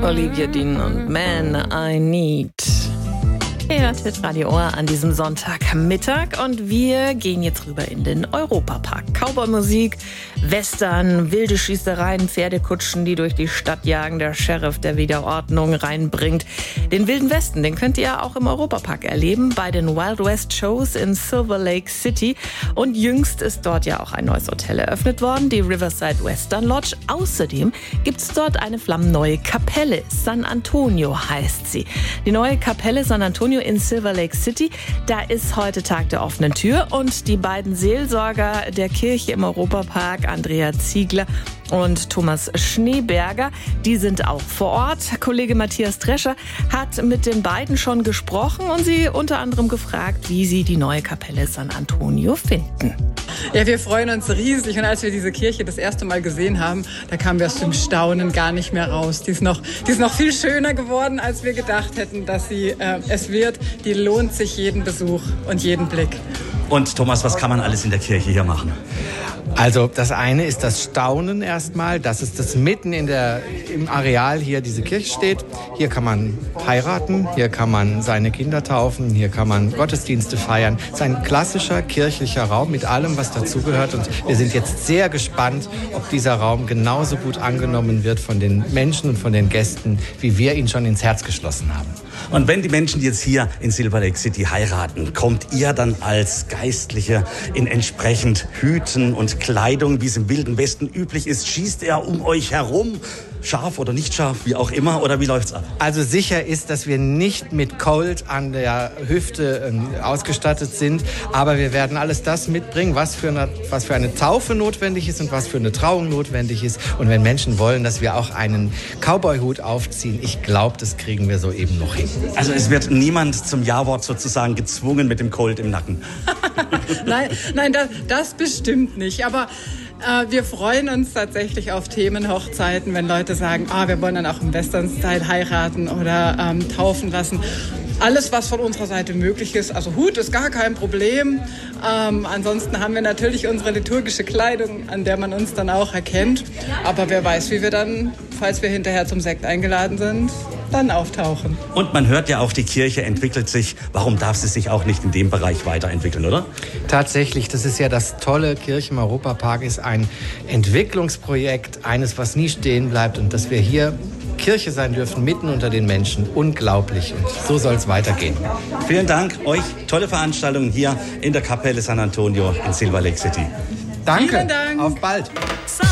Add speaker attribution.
Speaker 1: Olivia Dean und Man I Need. Ihr hört Radio Ohr an diesem Sonntagmittag und wir gehen jetzt rüber in den Europapark. Cowboy-Musik, Western, wilde Schießereien, Pferdekutschen, die durch die Stadt jagen, der Sheriff, der wieder Ordnung reinbringt. Den Wilden Westen, den könnt ihr auch im Europapark erleben, bei den Wild West Shows in Silver Lake City. Und jüngst ist dort ja auch ein neues Hotel eröffnet worden, die Riverside Western Lodge. Außerdem gibt es dort eine flammenneue Kapelle, San Antonio heißt sie. Die neue Kapelle San Antonio in Silver Lake City, da ist heute Tag der offenen Tür und die beiden Seelsorger der Kirche im Europapark, Andrea Ziegler und Thomas Schneeberger, die sind auch vor Ort. Kollege Matthias Drescher hat mit den beiden schon gesprochen und sie unter anderem gefragt, wie sie die neue Kapelle San Antonio finden.
Speaker 2: Ja, wir freuen uns riesig und als wir diese Kirche das erste Mal gesehen haben, da kamen wir aus dem Staunen gar nicht mehr raus. Die ist noch viel schöner geworden, als wir gedacht hätten, dass sie es wird. Die lohnt sich jeden Besuch und jeden Blick.
Speaker 3: Und Thomas, was kann man alles in der Kirche hier machen?
Speaker 4: Also das eine ist das Staunen erstmal, dass es das mitten im Areal hier diese Kirche steht. Hier kann man heiraten, hier kann man seine Kinder taufen, hier kann man Gottesdienste feiern. Es ist ein klassischer kirchlicher Raum mit allem, was dazugehört. Und wir sind jetzt sehr gespannt, ob dieser Raum genauso gut angenommen wird von den Menschen und von den Gästen, wie wir ihn schon ins Herz geschlossen haben.
Speaker 3: Und wenn die Menschen jetzt hier in Silver Lake City heiraten, kommt ihr dann als Geistliche in entsprechend Hüten und Kleidung, wie es im Wilden Westen üblich ist? Schießt er um euch herum? Scharf oder nicht scharf, wie auch immer, oder wie läuft's ab?
Speaker 4: Also sicher ist, dass wir nicht mit Colt an der Hüfte ausgestattet sind, aber wir werden alles das mitbringen, was für eine Taufe notwendig ist und was für eine Trauung notwendig ist. Und wenn Menschen wollen, dass wir auch einen Cowboy-Hut aufziehen, ich glaube, das kriegen wir so eben noch hin.
Speaker 3: Also es wird niemand zum Ja-Wort sozusagen gezwungen mit dem Colt im Nacken?
Speaker 2: Nein, das bestimmt nicht, aber wir freuen uns tatsächlich auf Themenhochzeiten, wenn Leute sagen, wir wollen dann auch im Western-Style heiraten oder taufen lassen. Alles, was von unserer Seite möglich ist. Also Hut ist gar kein Problem. Ansonsten haben wir natürlich unsere liturgische Kleidung, an der man uns dann auch erkennt. Aber wer weiß, wie wir dann, falls wir hinterher zum Sekt eingeladen sind, dann auftauchen.
Speaker 3: Und man hört ja auch, die Kirche entwickelt sich. Warum darf sie sich auch nicht in dem Bereich weiterentwickeln, oder?
Speaker 4: Tatsächlich, das ist ja das tolle. Kirche im Europapark ist ein Entwicklungsprojekt, eines, was nie stehen bleibt. Und dass wir hier Kirche sein dürfen, mitten unter den Menschen. Unglaublich. Und so soll es weitergehen.
Speaker 3: Vielen Dank euch. Tolle Veranstaltung hier in der Kapelle San Antonio in Silver Lake City.
Speaker 4: Danke.
Speaker 2: Vielen Dank.
Speaker 4: Auf bald.